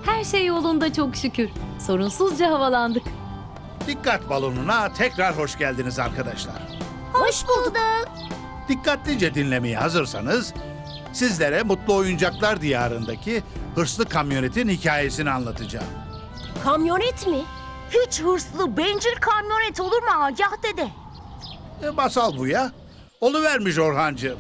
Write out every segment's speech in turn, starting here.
Her şey yolunda çok şükür. Sorunsuzca havalandık. Dikkat balonuna tekrar hoş geldiniz arkadaşlar. Hoş bulduk. Dikkatlice dinlemeye hazırsanız sizlere Mutlu Oyuncaklar Diyarı'ndaki hırslı kamyonetin hikayesini anlatacağım. Kamyonet mi? Hiç hırslı, bencil kamyonet olur mu Agah dede? Masal bu ya. Oluvermiş Orhancığım.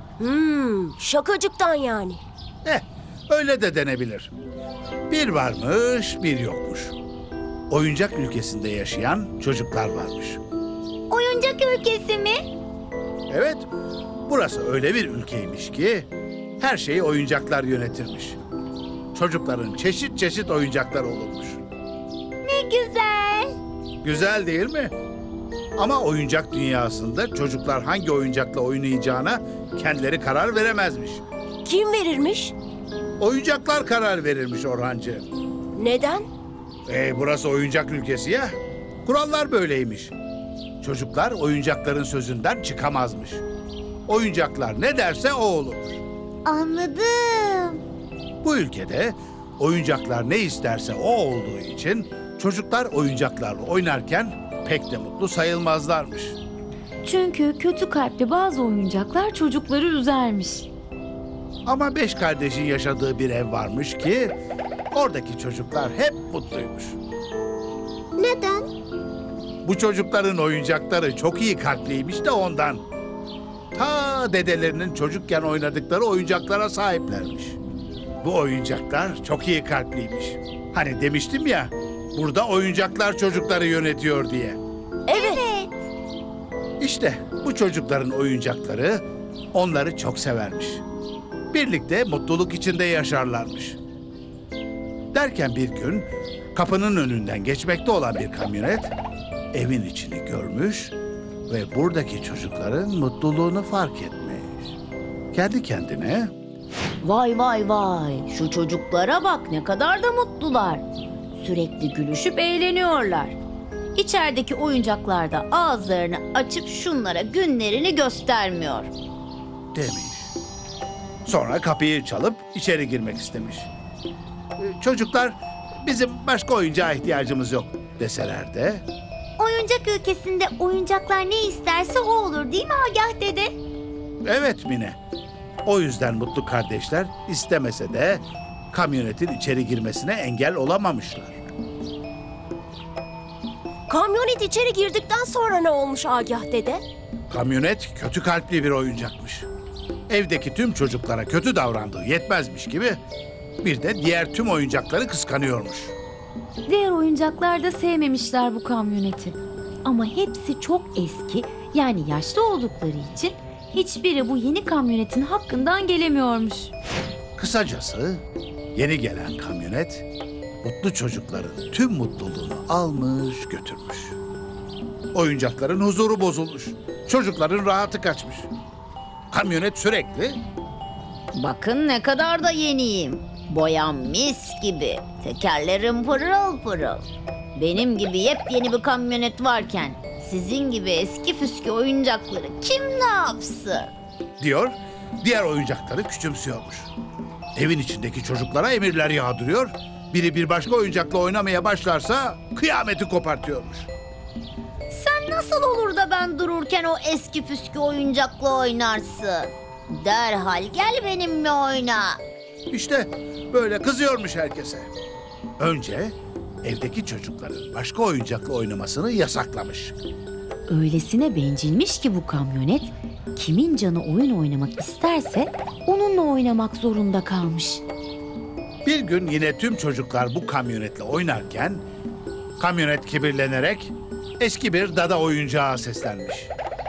Şakacıktan yani. Öyle de denebilir. Bir varmış, bir yokmuş. Oyuncak ülkesinde yaşayan çocuklar varmış. Oyuncak ülkesi mi? Evet, burası öyle bir ülkeymiş ki her şeyi oyuncaklar yönetirmiş. Çocukların çeşit çeşit oyuncakları olurmuş. Ne güzel. Güzel değil mi? Ama oyuncak dünyasında çocuklar hangi oyuncakla oynayacağına kendileri karar veremezmiş. Kim verirmiş? Oyuncaklar karar verirmiş Orhancığım. Neden? Burası oyuncak ülkesi ya. Kurallar böyleymiş. Çocuklar oyuncakların sözünden çıkamazmış. Oyuncaklar ne derse o olurmuş. Anladım. Bu ülkede oyuncaklar ne isterse o olduğu için çocuklar oyuncaklarla oynarken pek de mutlu sayılmazlarmış. Çünkü kötü kalpli bazı oyuncaklar çocukları üzermiş. Ama 5 kardeşin yaşadığı bir ev varmış ki oradaki çocuklar hep mutluymuş. Neden? Bu çocukların oyuncakları çok iyi kalpliymiş de ondan. Ta dedelerinin çocukken oynadıkları oyuncaklara sahiplermiş. Bu oyuncaklar çok iyi kalpliymiş. Hani demiştim ya, burada oyuncaklar çocukları yönetiyor diye. Evet. İşte bu çocukların oyuncakları onları çok severmiş. Birlikte mutluluk içinde yaşarlarmış. Derken bir gün kapının önünden geçmekte olan bir kamyonet evin içini görmüş ve buradaki çocukların mutluluğunu fark etmiş. Kendi kendine Vay vay vay, şu çocuklara bak ne kadar da mutlular. Sürekli gülüşüp eğleniyorlar. İçerideki oyuncaklar da ağızlarını açıp şunlara günlerini göstermiyor. demiş. Sonra kapıyı çalıp içeri girmek istemiş. Çocuklar bizim başka oyuncağa ihtiyacımız yok deseler de Oyuncak ülkesinde oyuncaklar ne isterse o olur değil mi Agah dede? evet Mine. O yüzden mutlu kardeşler istemese de kamyonetin içeri girmesine engel olamamışlar. Kamyonet içeri girdikten sonra ne olmuş Agah dede? Kamyonet kötü kalpli bir oyuncakmış. Evdeki tüm çocuklara kötü davrandığı yetmezmiş gibi bir de diğer tüm oyuncakları kıskanıyormuş. Diğer oyuncaklar da sevmemişler bu kamyoneti. Ama hepsi çok eski, yani yaşlı oldukları için hiçbiri bu yeni kamyonetin hakkından gelemiyormuş. Kısacası yeni gelen kamyonet mutlu çocukların tüm mutluluğunu almış götürmüş. Oyuncakların huzuru bozulmuş. Çocukların rahatı kaçmış. Kamyonet sürekli Bakın ne kadar da yeniyim. Boyam mis gibi, tekerlerim pırıl pırıl. Benim gibi yepyeni bir kamyonet varken sizin gibi eski püskü oyuncakları kim ne yapsın? diyor, diğer oyuncakları küçümsüyormuş. Evin içindeki çocuklara emirler yağdırıyor, biri bir başka oyuncakla oynamaya başlarsa kıyameti kopartıyormuş. Sen nasıl olur da ben dururken o eski püskü oyuncakla oynarsın? Derhal gel benimle oyna. İşte böyle kızıyormuş herkese. Önce evdeki çocukların başka oyuncakla oynamasını yasaklamış. Öylesine bencilmiş ki bu kamyonet, kimin canı oyun oynamak isterse onunla oynamak zorunda kalmış. Bir gün yine tüm çocuklar bu kamyonetle oynarken kamyonet kibirlenerek eski bir dada oyuncağa seslenmiş.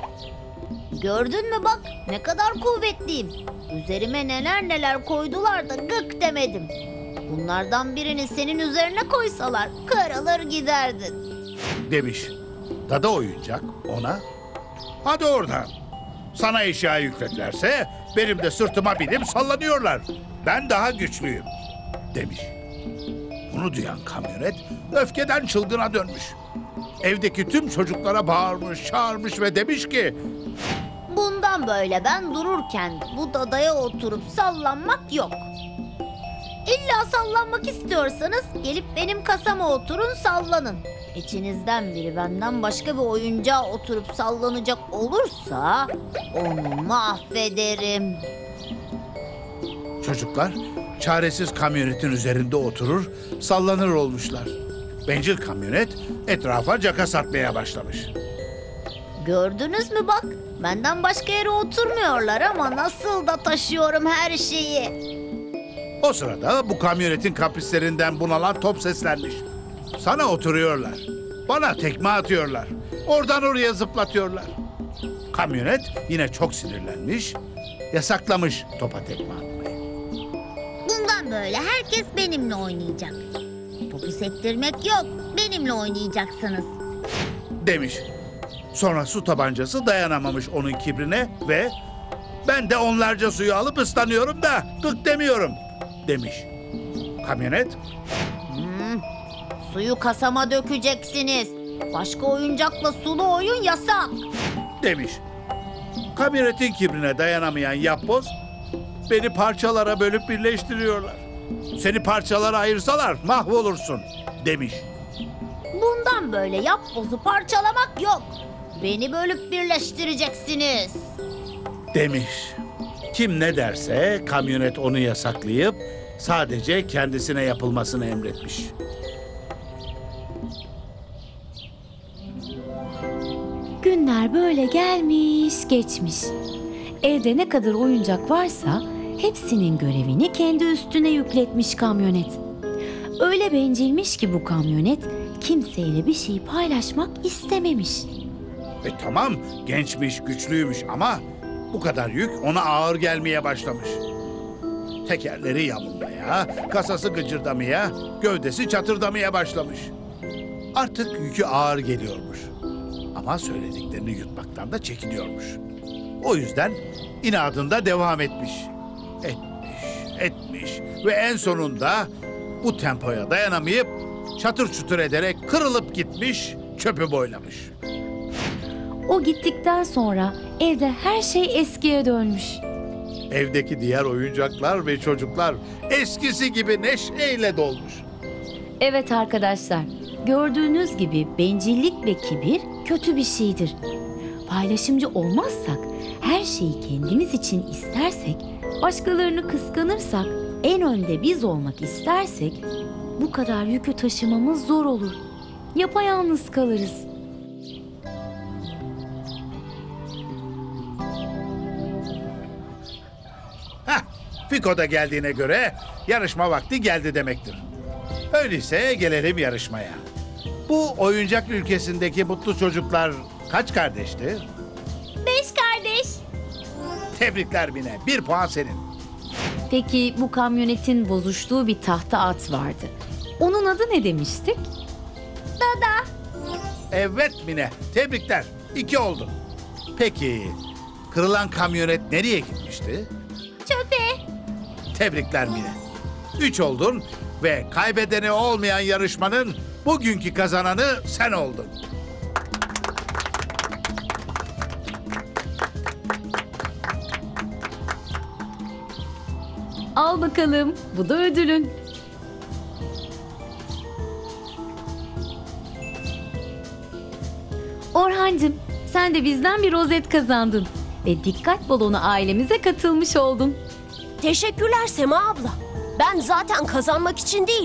Gördün mü bak ne kadar kuvvetliyim. Üzerime neler neler koydular da gık demedim. Bunlardan birini senin üzerine koysalar kırılır giderdin. Demiş. Dada oyuncak ona, hadi oradan. Sana eşya yüklerlerse benim de sırtıma binip sallanıyorlar. Ben daha güçlüyüm demiş. Bunu duyan kamyonet öfkeden çılgına dönmüş. Evdeki tüm çocuklara bağırmış, çağırmış ve demiş ki Bundan böyle ben dururken bu dadaya oturup sallanmak yok. İlla sallanmak istiyorsanız gelip benim kasama oturun sallanın. İçinizden biri benden başka bir oyuncağa oturup sallanacak olursa onu mahvederim. Çocuklar çaresiz kamyonetin üzerinde oturur, sallanır olmuşlar. Bencil kamyonet etrafa caka satmaya başlamış. Gördünüz mü bak? Benden başka yere oturmuyorlar ama nasıl da taşıyorum her şeyi. O sırada bu kamyonetin kaprislerinden bunalan top seslenmiş. Sana oturuyorlar. Bana tekme atıyorlar. Oradan oraya zıplatıyorlar. Kamyonet yine çok sinirlenmiş, yasaklamış topa tekme atmayı. Bundan böyle herkes benimle oynayacak. Topu sektirmek yok, benimle oynayacaksınız. Demiş. Sonra su tabancası dayanamamış onun kibrine ve ben de onlarca suyu alıp ıslanıyorum da gık demiyorum demiş. Kamyonet Suyu kasama dökeceksiniz. Başka oyuncakla sulu oyun yasak. demiş. Kamyonetin kibrine dayanamayan yapboz beni parçalara bölüp birleştiriyorlar. Seni parçalara ayırsalar mahvolursun demiş. Bundan böyle yapbozu parçalamak yok. Beni bölüp birleştireceksiniz. Demiş. Kim ne derse kamyonet onu yasaklayıp sadece kendisine yapılmasını emretmiş. Günler böyle gelmiş, geçmiş. Evde ne kadar oyuncak varsa hepsinin görevini kendi üstüne yükletmiş kamyonet. Öyle bencilmiş ki bu kamyonet kimseyle bir şey paylaşmak istememiş. Tamam gençmiş, güçlüymüş ama bu kadar yük ona ağır gelmeye başlamış. Tekerleri yamulmaya, kasası gıcırdamaya, gövdesi çatırdamaya başlamış. Artık yükü ağır geliyormuş. Ama söylediklerini yutmaktan da çekiniyormuş. O yüzden inadında devam etmiş. Etmiş ve en sonunda bu tempoya dayanamayıp çatır çutur ederek kırılıp gitmiş, çöpü boylamış. O gittikten sonra evde her şey eskiye dönmüş. Evdeki diğer oyuncaklar ve çocuklar eskisi gibi neşeyle dolmuş. Evet arkadaşlar, gördüğünüz gibi bencillik ve kibir kötü bir şeydir. Paylaşımcı olmazsak, her şeyi kendimiz için istersek, başkalarını kıskanırsak, en önde biz olmak istersek, bu kadar yükü taşımamız zor olur. Yapayalnız kalırız. Heh, Fiko da geldiğine göre yarışma vakti geldi demektir. Öyleyse gelelim yarışmaya. Bu oyuncak ülkesindeki mutlu çocuklar kaç kardeşti? 5 kardeş. Tebrikler Mine, 1 puan senin. Peki bu kamyonetin bozuştuğu bir tahta at vardı. Onun adı ne demiştik? Evet Mine, tebrikler, 2 oldun. Peki, kırılan kamyonet nereye gitmişti? Çöpe. Tebrikler Mine. 3 oldun ve kaybedeni olmayan yarışmanın bugünkü kazananı sen oldun. Al bakalım, bu da ödülün. Orhancığım, sen de bizden bir rozet kazandın. Ve dikkat balonu ailemize katılmış oldun. Teşekkürler Sema abla. Ben zaten kazanmak için değil,